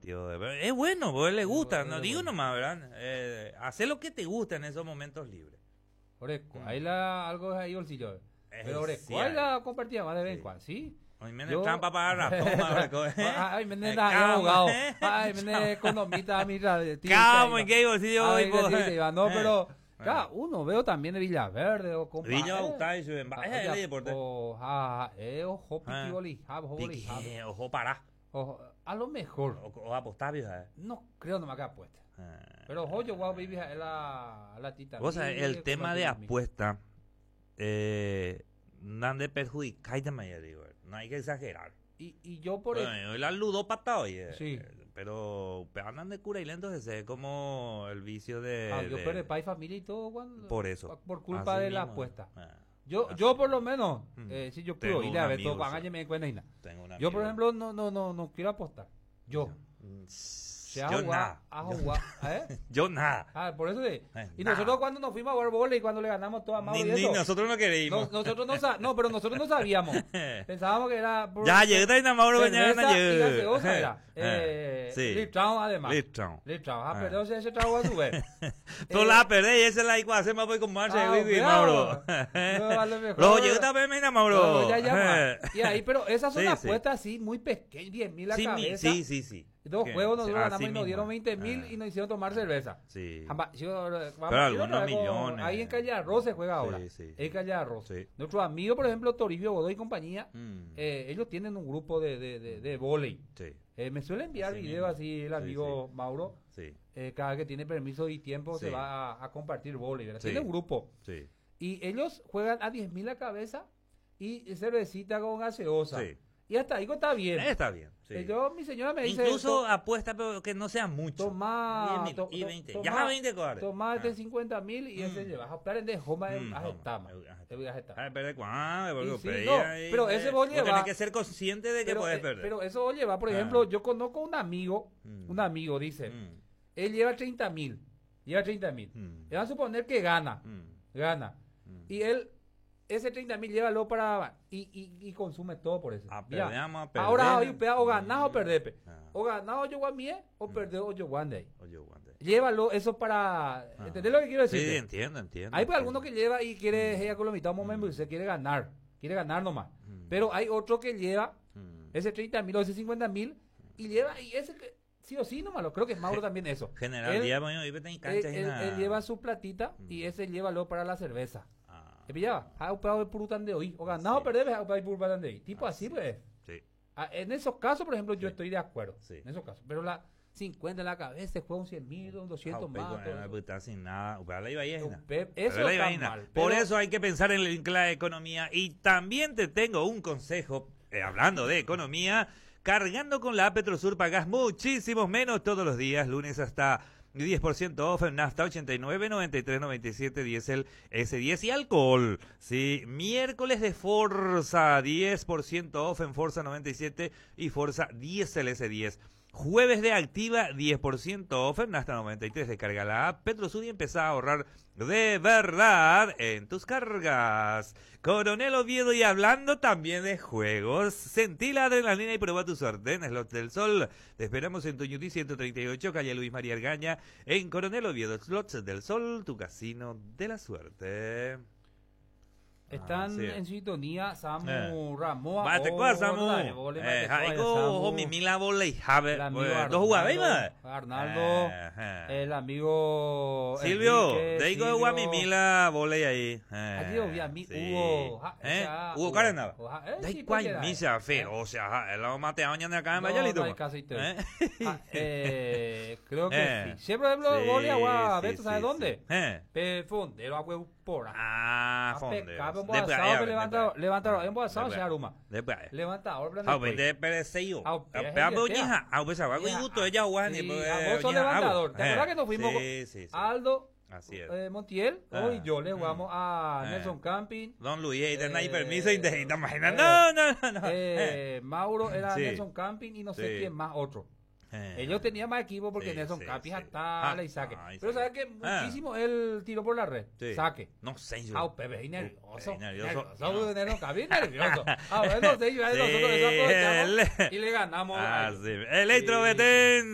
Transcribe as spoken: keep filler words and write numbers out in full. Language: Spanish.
partido. De... Es bueno, porque le gusta, no digo nomás, ¿verdad? Eh, hacer lo que te gusta en esos momentos libres. Oreco, ahí la, algo ahí bolsillo. Pero Oreco, sí, ahí la compartía más de vez en cuando, ¿sí? Hoy me están para pagar ratón, Ay, me den abogado. Ay, me den economista, mira. Calma, ¿qué bolsillo voy? No, pero... Claro, uno veo también de Villaverde o compa. Villa Bautá y su es el deporte. Oja, eh, ojo, piqui boli, ojo boli. Ojo para. A lo mejor. O apostar, vieja. No, creo no me haga apuesta. Pero ojo, yo voy a vivir a la, la tita. O sea, el tema de apuesta, eh, dan de perjudicar también, digo, no hay que exagerar. Y, y yo por bueno, el... la ludópata hoy, eh, sí. Pero andan de cura y lentos ese es como el vicio de... Ah, yo de... perdí país, familia y todo cuando... Por eso. Por culpa así de la mismo. apuesta. Ah, yo yo por lo menos, mm. eh, si yo puedo ir a ver todo, van a me cuenta y nada. Yo por ejemplo no no no no quiero apostar. Yo. Se yo jugar, nada. A jugar, ¿eh? Yo nada. Ah, por eso de. Eh, y nada. nosotros cuando nos fuimos a jugar vóley y cuando le ganamos todo a Mauro ni, y eso, ni nosotros no queríamos. No, nosotros no sa no, pero nosotros no sabíamos. Pensábamos que era por, Ya llegué ahí a Mauro mañana llegué. Era. Eh, sí. Litrao además. Litrao. Litrao. Ah, pero ese ese trago a su vez. Tú la perdés y esa es la igual, se me voy con Marcia y Mauro. Lo llegué también a Mauro. Y ahí, pero esas son apuestas así muy pequeñas, diez mil a cabeza. Sí, sí, sí. Dos juegos nosotros ganamos y nos dieron veinte mil ah. y nos hicieron tomar cerveza. Sí. Jamba, yo, vamos, pero algunos millones. Ahí en Calle Arroz se juega ahora. Sí, sí. En Calle Arroz. Sí. Nuestros amigos, por ejemplo, Toribio Godoy y compañía, mm. eh, ellos tienen un grupo de, de, de, de vóley. Sí. Eh, me suele enviar sí, videos así el amigo sí, sí. Mauro. Sí. Eh, cada vez que tiene permiso y tiempo sí. se va a, a compartir vóley. Sí. Tiene un grupo. Sí. Y ellos juegan a diez mil a cabeza y cervecita con gaseosa. Sí. Y hasta ahí está bien. Está bien. Sí. Yo, mi señora me dice. Incluso eso, apuesta, pero que no sea mucho. Tomá. To, y veinte. To, ya veinte cobarde. Tomá de cincuenta mil y mm. ese lleva. Esperen de Homa en Ajetama. Ah, pero cuándo, pero ese vos lleva. Tienes que ser consciente de que pero, puedes perder. Pero eso vos lleva, por ejemplo, ah. yo conozco un amigo, mm. un amigo dice, mm. él lleva treinta mil. Lleva treinta mil. Mm. Le van a suponer que gana. Mm. Gana. Mm. Y él. Ese treinta mil llévalo para y, y, y consume todo por eso. A perder, a perder. Ahora hay o ganás o perdés. Ah. O ganás yo guamie o perdés o yo guande. Llévalo eso para ah. ¿entendés lo que quiero decir? Sí, entiendo, entiendo. Hay pues alguno que lleva y quiere ella con lo mitad un momento y se quiere ganar, quiere ganar nomás. Mm. Pero hay otro que lleva mm. ese treinta mil o ese cincuenta mil y lleva y ese que sí o sí nomás, lo creo que es Mauro también eso. General, él, lleva, yo, yo él, él, él lleva su platita mm. y ese llévalo para la cerveza. ¿Te pillaba? Ha upado el purutan de hoy. O ganado o perder, ha upado el purutan de hoy. Tipo así, pues. Sí. En esos casos, por ejemplo, yo sí. estoy de acuerdo. Sí. En esos casos. Pero la cincuenta en la cabeza, juega un cien mil, un doscientos más. No está sin nada. La iba eso está mal. Por eso hay que pensar en la economía. Y también te tengo un consejo, eh, hablando de economía. Cargando con la Petrosur pagás muchísimos menos todos los días, lunes hasta diez por ciento off en nafta ochenta y nueve, noventa y tres, noventa y siete, diésel ese diez y alcohol. Sí, miércoles de Forza, diez por ciento off en Forza noventa y siete y Forza diésel ese diez. Jueves de Activa, diez por ciento off en nafta noventa y tres. Descarga la app Petrosur y empezá a ahorrar de verdad en tus cargas. Coronel Oviedo, y hablando también de juegos, sentí la adrenalina y prueba tu suerte en Slots del Sol. Te esperamos en Toñuti ciento treinta y ocho, calle Luis María Argaña, en Coronel Oviedo. Slots del Sol, tu casino de la suerte. Están ah, sí. en sintonía Samu eh. Ramoa. Bate cosa Samu. Eh, Jaico, mi mila volei habe. Dos jugadores. Arnaldo, el amigo Silvio, de Ico de mi mila volei ahí. Allí había mi Hugo, eh, Hugo Cárdenas. De cuál misa feo, o sea, el lo mate mañana acá en Valladolid. Eh, creo que sí. Siempre hablo volei agua, ¿ves sabes dónde? Eh, Fondero agua por. Ah, Fondero. Levantador, levantador, en boa só Aruma. Levantador, plano. Ah, vende pereceio. Ah, boñija, ah, pues agua y gusto ella Juan y vos sos levantador. ¿Te acuerdas que nos fuimos Aldo, así es. Eh, Montiel, ah, hoy yo le jugamos a ah, Nelson Camping. Don Luis, ahí tenés eh, permiso y te imaginas. No, no, no, no. Eh, Mauro era sí. Nelson Camping y no sé sí. quién más otro. Eh, Ellos tenían más equipo porque sí, Nelson sí, Camping sí. hasta ah, y saque. Ah, pero sabes que muchísimo ah. él tiró por la red. Sí. Saque. No sé yo. Ah, Pepe, y nervioso. Uh, nervioso. Nervioso. Nelson Camping nervioso. Ah, bueno, sí, yo, nosotros eso aprovechamos y le ganamos. Ah, sí. Electrobetén.